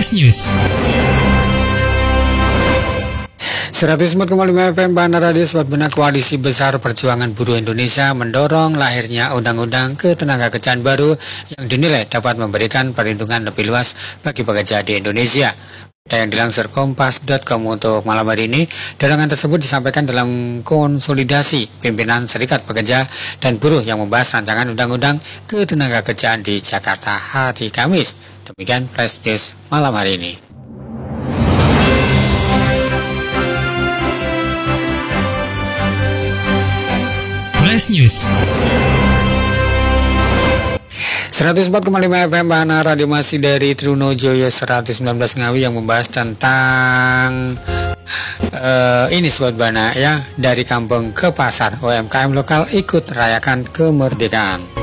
Flash News. 104,5 FM Bana Radio Sobat Bena. Koalisi Besar Perjuangan Buruh Indonesia mendorong lahirnya Undang-Undang Ketenagakerjaan baru yang dinilai dapat memberikan perlindungan lebih luas bagi pekerja di Indonesia. Yang dilansir kompas.com untuk malam hari ini, dorongan tersebut disampaikan dalam konsolidasi pimpinan Serikat Pekerja dan Buruh yang membahas rancangan Undang-Undang Ketenagakerjaan di Jakarta hari Kamis. Demikian Flash News malam hari ini. Flash News. 104,5 FM Bana Radio masih dari Trunojoyo 119 Ngawi yang membahas tentang ini Sobat Bana ya, dari kampung ke pasar, UMKM lokal ikut rayakan kemerdekaan.